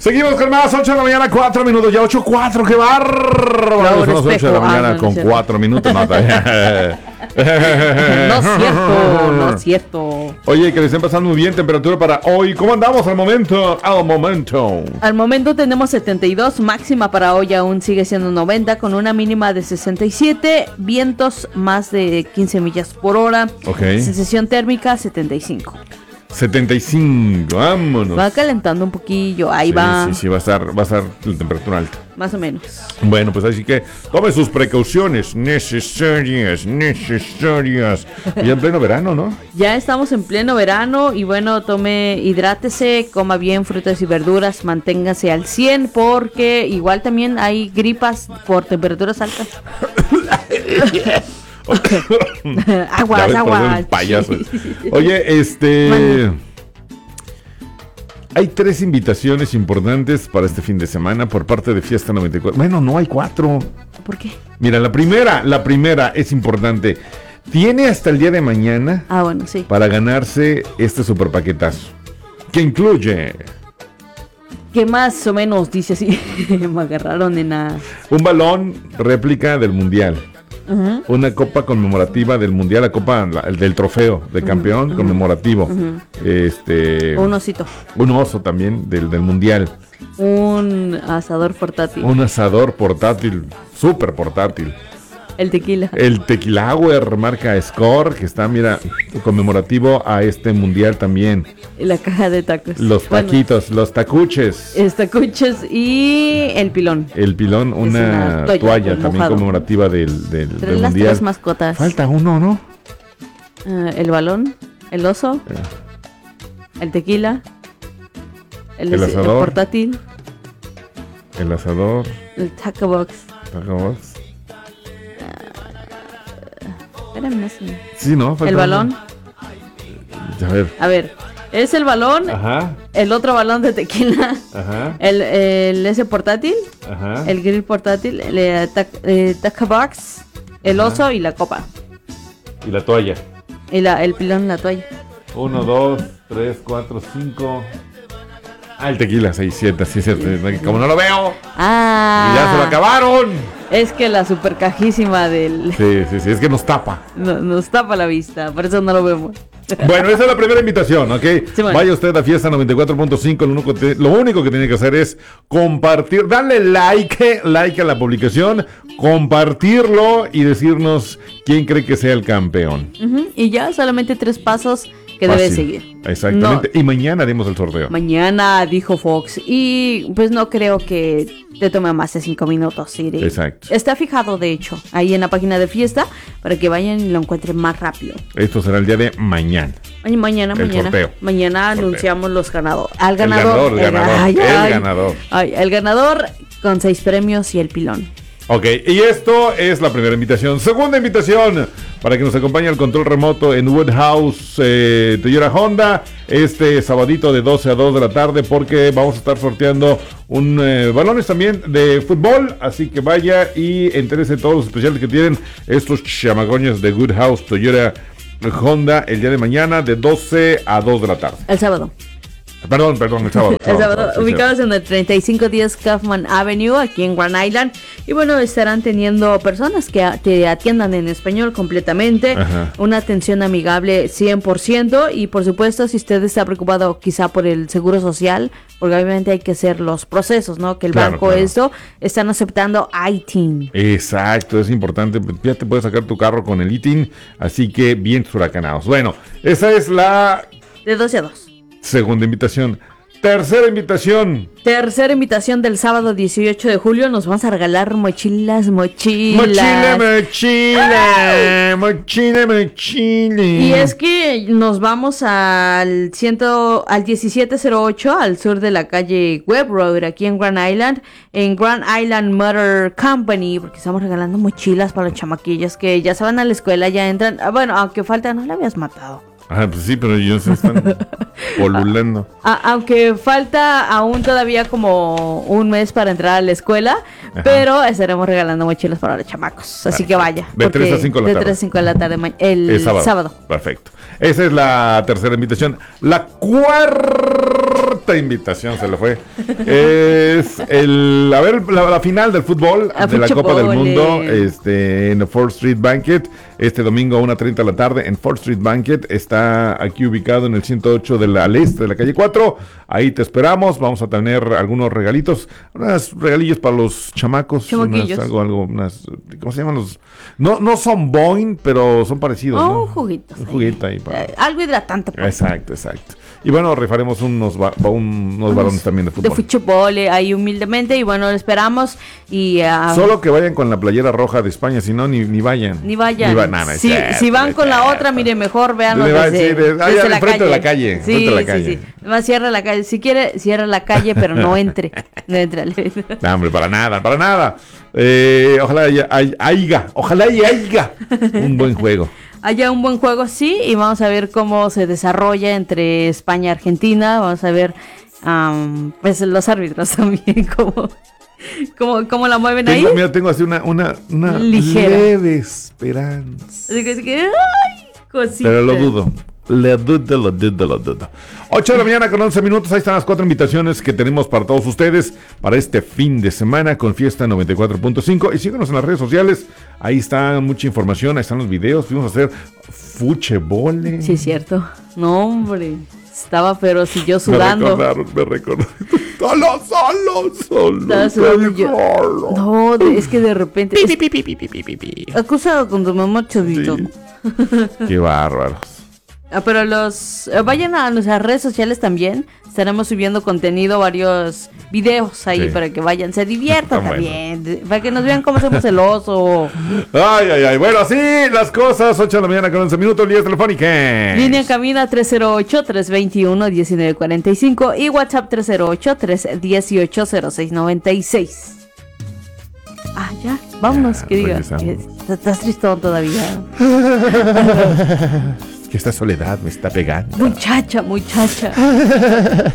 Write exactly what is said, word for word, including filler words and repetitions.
Seguimos con más, ocho de la mañana, cuatro minutos, ya ocho cuatro, qué bárbaro. No, Son las ocho de la mañana ah, no, con no cuatro minutos, no, todavía. No es cierto, no es cierto. Oye, que le estén pasando muy bien, temperatura para hoy. ¿Cómo andamos al momento? Al momento. Al momento tenemos setenta y dos, máxima para hoy aún sigue siendo noventa, con una mínima de sesenta y siete, vientos más de quince millas por hora. Ok. Sensación térmica setenta y cinco. setenta y cinco, vámonos. Va calentando un poquillo, ahí sí, va. Sí, sí, va a estar, va a estar la temperatura alta. Más o menos. Bueno, pues así que tome sus precauciones necesarias, necesarias. Y en pleno verano, ¿no? Ya estamos en pleno verano y bueno, tome, hidrátese, coma bien frutas y verduras, manténgase al cien porque igual también hay gripas por temperaturas altas. Aguas, aguas. Payaso. Oye, este... Man. Hay tres invitaciones importantes para este fin de semana por parte de Fiesta noventa y cuatro. Bueno, no hay cuatro. ¿Por qué? Mira, la primera, la primera es importante. Tiene hasta el día de mañana ah, bueno, sí. para ganarse este super paquetazo. Que incluye... ¿Qué más o menos dice así? Me agarraron en la... Un balón réplica del Mundial. Uh-huh. Una copa conmemorativa del mundial, la copa la, el del trofeo de campeón, uh-huh, conmemorativo. Uh-huh. Este, un osito. Un oso también del, del mundial. Un asador portátil. Un asador portátil, súper portátil. El tequila. El tequilauer, marca Score, que está, mira, conmemorativo a este mundial también. Y la caja de tacos. Los taquitos, bueno, los tacuches. Los tacuches y el pilón. El pilón, una, una toalla, toalla también mojado, conmemorativa del, del, del las mundial. Tres mascotas. Falta uno, ¿no? Uh, el balón, el oso, yeah. el tequila, el, el asador, el portátil, el asador, el taco box. Taco box. Espérame, sí. Sí, ¿no? Falta el balón. A ver. A ver, es el balón. Ajá. El otro balón de tequila. Ajá. El, el ese portátil. Ajá. El grill portátil. El eh, tac, eh, taco box. El Ajá. oso y la copa. Y la toalla. Y la, el pilón y la toalla. Uno, dos, tres, cuatro, cinco. Ah, el tequila, seis, siete, sí, siete. Como no lo veo. Ah. Y ya se lo acabaron. Es que la super cajísima del... Sí, sí, sí, es que nos tapa. No, nos tapa la vista, por eso no lo vemos. Bueno, esa es la primera invitación, ¿ok? Sí, bueno. Vaya usted a Fiesta noventa y cuatro punto cinco, lo único, que, lo único que tiene que hacer es compartir, darle like, like a la publicación, compartirlo y decirnos quién cree que sea el campeón. Uh-huh. Y ya solamente tres pasos que Fácil. debe seguir. Exactamente. No. Y mañana haremos el sorteo. Mañana, dijo Fox. Y pues no creo que te tome más de cinco minutos, Siri. Exacto. Está fijado, de hecho, ahí en la página de Fiesta, para que vayan y lo encuentren más rápido. Esto será el día de mañana. Ay, mañana, el mañana. Sorteo. Mañana sorteo. Anunciamos los ganadores. Al ganador. El ganador, el ganador. Ay, el ay, ganador. Ay, el ganador con seis premios y el pilón. Ok, y esto es la primera invitación. Segunda invitación para que nos acompañe al control remoto en Woodhouse eh, Toyota Honda este sabadito de doce a dos de la tarde, porque vamos a estar sorteando un eh, balones también de fútbol, así que vaya y entérese de todos los especiales que tienen estos chamagoños de Woodhouse Toyota Honda el día de mañana de doce a dos de la tarde. El sábado. Perdón, perdón, el sábado. El sábado, sábado sí, ubicados sí. en el treinta y cinco diez Kaufman Avenue, aquí en Grand Island. Y bueno, estarán teniendo personas que a, te atiendan en español completamente. Ajá. Una atención amigable cien por ciento. Y por supuesto, si usted está preocupado quizá por el seguro social, porque obviamente hay que hacer los procesos, ¿no? Que el claro, banco claro. esto, están aceptando I T I N. Exacto, es importante. Ya te puedes sacar tu carro con el I T I N. Así que bien huracanados. Bueno, esa es la... De doce a dos. Segunda invitación. Tercera invitación. Tercera invitación del sábado dieciocho de julio. Nos vamos a regalar mochilas, mochilas. Mochila, mochila. Mochila, mochila. Y es que nos vamos al, ciento, al diecisiete cero ocho, al sur de la calle Webb Road, aquí en Grand Island. En Grand Island Motor Company. Porque estamos regalando mochilas para los chamaquillos que ya se van a la escuela, ya entran. Bueno, aunque falta, no la habías matado. Ah, pues sí, pero ellos están polulando. A, aunque falta aún todavía como un mes para entrar a la escuela, ajá, pero estaremos regalando mochilas para los chamacos. Así perfecto. Que vaya. De tres a cinco de la tarde. De tres a cinco de la tarde el, el sábado. sábado. Perfecto. Esa es la tercera invitación. La cuarta Otra invitación se le fue. Es el, a ver, la, la final del fútbol A de la Copa del fútbol, Mundo eh. este, en Fourth Street Banquet. Este domingo a una treinta de la tarde en Fourth Street Banquet. Está aquí ubicado en el ciento ocho de la, al este de la calle cuatro. Ahí te esperamos. Vamos a tener algunos regalitos. Unos regalillos para los chamacos. Chamaquillos. Unas, algo, algo, unas, ¿cómo se llaman los? No, no son Boeing, pero son parecidos, Oh, ¿no? un juguito. Un juguito ahí para... Eh, algo hidratante. Pues. Exacto, exacto. Y bueno, rifaremos unos, ba- ba- un- unos balones también de De fútbol. fútbol, eh, ahí humildemente. Y bueno, lo esperamos. Y uh, Solo que vayan con la playera roja de España, si no, ni, ni vayan. Ni vayan. Ni va- nah, no es si, cierto, si van no es con la cierto. otra, mire, mejor véanlo Le va- desde, sí, de- ah, desde ya, la enfrente calle. de la calle, Sí, enfrente de la sí, calle. sí. Va, cierra la calle. Si quiere, cierra la calle, pero no entre. No entre. No, hombre, para nada, para nada. Eh, ojalá haya, hay- haya, ojalá haya, haya un buen juego. Haya un buen juego, sí, y vamos a ver cómo se desarrolla entre España y Argentina. Vamos a ver, um, pues los árbitros también, cómo, cómo, cómo la mueven Tengo, ahí. mira, tengo así una, una, una Ligera. leve esperanza. Así que, así que, ay, cosita. Pero lo dudo. Le dudo, lo dudo, lo dudo. ocho de la mañana con once minutos. Ahí están las cuatro invitaciones que tenemos para todos ustedes para este fin de semana con Fiesta noventa y cuatro punto cinco. Y síganos en las redes sociales. Ahí está mucha información. Ahí están los videos. Fuimos a hacer fuchebole. Sí, es cierto. No, hombre. Estaba, pero si yo Me sudando. recordaron, me recordaron. Solo, solo, solo. Estaba sudando yo. solo. No, de- es que de repente. es- Acusado con tu mamá, chavito. Sí. Qué bárbaros. Ah, pero los eh, vayan a nuestras redes sociales también. Estaremos subiendo contenido, varios videos ahí Sí. para que vayan, se diviertan Está bueno. también, de- para que nos vean cómo hacemos el oso. Ay, ay, ay. Bueno, así las cosas. ocho de la mañana con once minutos. Líneas telefónicas. Línea en cabina tres cero ocho, tres dos uno, uno nueve cuatro cinco y WhatsApp tres cero ocho, tres uno ocho, cero seis nueve seis. Ah, ya, vámonos, Ya, que diga. regresamos. Estás tristón todavía. Que esta soledad me está pegando. Muchacha, muchacha.